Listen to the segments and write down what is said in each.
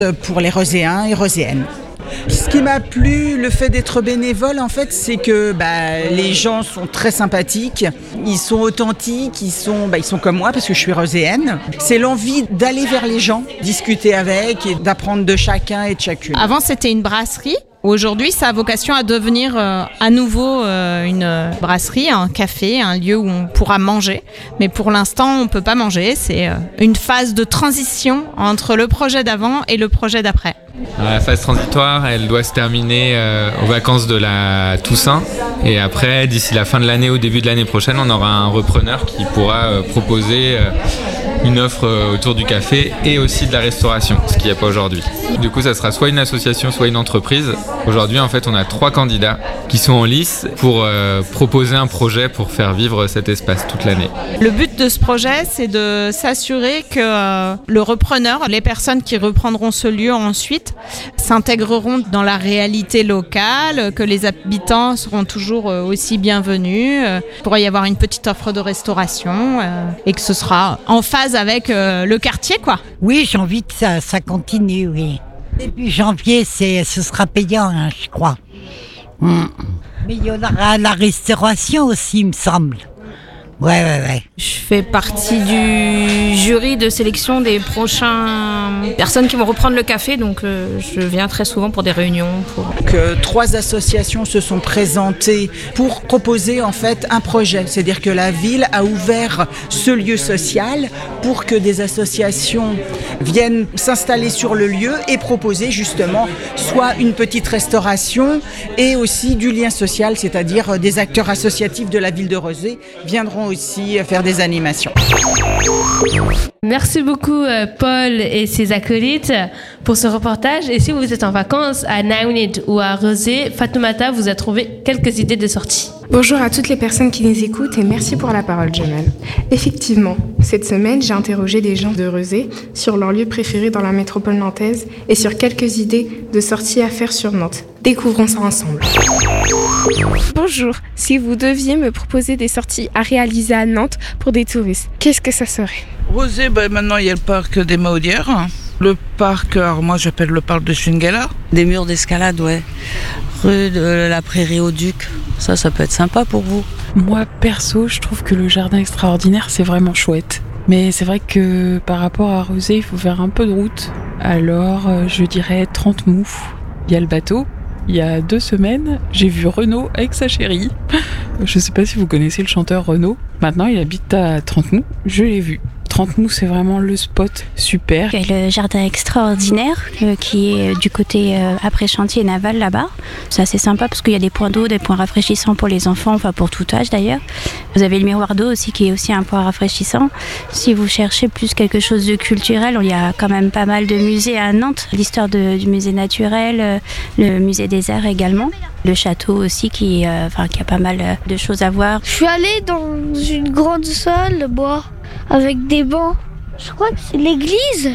pour les Roséens et Roséennes. Ce qui m'a plu, le fait d'être bénévole, en fait, c'est que les gens sont très sympathiques, ils sont authentiques, ils sont comme moi parce que je suis roséenne. C'est l'envie d'aller vers les gens, discuter avec et d'apprendre de chacun et de chacune. Avant, c'était une brasserie. Aujourd'hui, ça a vocation à devenir à nouveau une brasserie, un café, un lieu où on pourra manger. Mais pour l'instant, on ne peut pas manger. C'est une phase de transition entre le projet d'avant et le projet d'après. La phase transitoire, elle doit se terminer aux vacances de la Toussaint. Et après, d'ici la fin de l'année, au début de l'année prochaine, on aura un repreneur qui pourra proposer une offre autour du café et aussi de la restauration, ce qu'il n'y a pas aujourd'hui. Du coup, ça sera soit une association, soit une entreprise. Aujourd'hui, en fait, on a 3 candidats qui sont en lice pour proposer un projet pour faire vivre cet espace toute l'année. Le but de ce projet, c'est de s'assurer que le repreneur, les personnes qui reprendront ce lieu ensuite, s'intégreront dans la réalité locale, que les habitants seront toujours aussi bienvenus. Il pourra y avoir une petite offre de restauration et que ce sera en phase avec le quartier, quoi. Oui, j'ai envie que ça continue, oui. Début janvier, ce sera payant, hein, je crois. Mais il y aura la restauration aussi, il me semble. Ouais. Je fais partie du jury de sélection des prochaines personnes qui vont reprendre le café, donc je viens très souvent pour des réunions. Que 3 associations se sont présentées pour proposer en fait un projet. C'est-à-dire que la ville a ouvert ce lieu social pour que des associations viennent s'installer sur le lieu et proposer justement soit une petite restauration et aussi du lien social, c'est-à-dire des acteurs associatifs de la ville de Rezé viendront aussi faire des animations. Merci beaucoup Paul et ses acolytes pour ce reportage. Et si vous êtes en vacances à Naounid ou à Rezé, Fatoumata vous a trouvé quelques idées de sortie. Bonjour à toutes les personnes qui nous écoutent et merci pour la parole, Jamal. Effectivement, cette semaine, j'ai interrogé des gens de Rezé sur leur lieu préféré dans la métropole nantaise et sur quelques idées de sorties à faire sur Nantes. Découvrons ça ensemble. Bonjour, si vous deviez me proposer des sorties à réaliser à Nantes pour des touristes, qu'est-ce que ça serait ? Rezé, maintenant il y a le parc des Mahaudières. Le parc, alors moi j'appelle le parc de Chingala. Des murs d'escalade, ouais. Rue de la Prairie au Duc, ça peut être sympa pour vous. Moi perso, je trouve que le jardin extraordinaire c'est vraiment chouette. Mais c'est vrai que par rapport à Rezé, il faut faire un peu de route. Alors je dirais 30 moux. Il y a le bateau. Il y a 2 semaines, j'ai vu Renaud avec sa chérie. Je sais pas si vous connaissez le chanteur Renaud. Maintenant, il habite à Trentemoux. Je l'ai vu. Trentemoux, c'est vraiment le spot super. Il y a le jardin extraordinaire qui est du côté après chantier naval là-bas. C'est assez sympa parce qu'il y a des points d'eau, des points rafraîchissants pour les enfants, enfin pour tout âge d'ailleurs. Vous avez le miroir d'eau aussi qui est aussi un point rafraîchissant. Si vous cherchez plus quelque chose de culturel, il y a quand même pas mal de musées à Nantes. L'histoire du musée naturel, le musée des arts également. Le château aussi qui a pas mal de choses à voir. Je suis allée dans une grande salle, avec des bancs. Je crois que c'est l'église.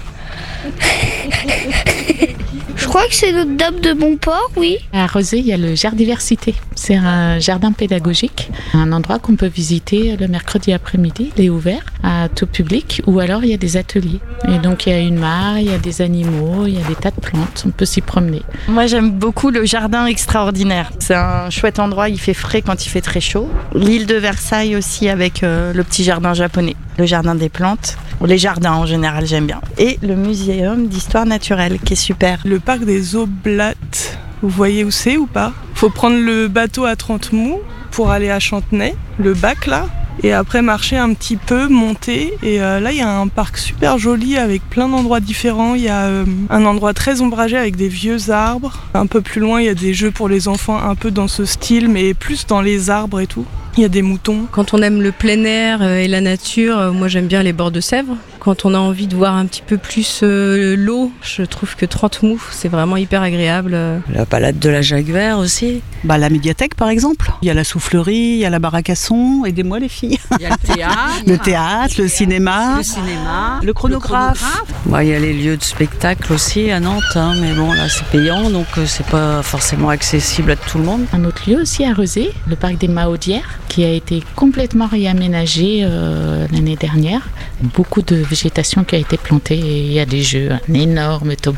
Je crois que c'est Notre-Dame de Montport, oui. À Rezé, il y a le Jardiversité. C'est un jardin pédagogique, un endroit qu'on peut visiter le mercredi après-midi. Il est ouvert à tout public ou alors il y a des ateliers. Et donc il y a une mare, il y a des animaux, il y a des tas de plantes, on peut s'y promener. Moi j'aime beaucoup le jardin extraordinaire. C'est un chouette endroit, il fait frais quand il fait très chaud. L'île de Versailles aussi avec le petit jardin japonais, le jardin des plantes. Les jardins en général j'aime bien. Et le muséum d'histoire naturelle qui est super. Le parc des Oblates, vous voyez où c'est ou pas ? Faut prendre le bateau à Trentemoux pour aller à Chantenay, le bac là, et après marcher un petit peu, monter. Et là il y a un parc super joli avec plein d'endroits différents. Il y a un endroit très ombragé avec des vieux arbres. Un peu plus loin il y a des jeux pour les enfants un peu dans ce style, mais plus dans les arbres et tout. Il y a des moutons. Quand on aime le plein air et la nature, moi j'aime bien les bords de Sèvres. Quand on a envie de voir un petit peu plus l'eau, je trouve que Trentemoux, c'est vraiment hyper agréable. La balade de la Jaguar aussi. La médiathèque par exemple. Il y a la soufflerie, il y a la baraque à son. Aidez-moi les filles. Il y a le théâtre. Le théâtre, le cinéma. Le chronographe. Il y a les lieux de spectacle aussi à Nantes. Mais bon, là c'est payant, donc c'est pas forcément accessible à tout le monde. Un autre lieu aussi à Rezé, le parc des Mahaudières, qui a été complètement réaménagé l'année dernière. beaucoup de végétation qui a été plantée et il y a des jeux, un énorme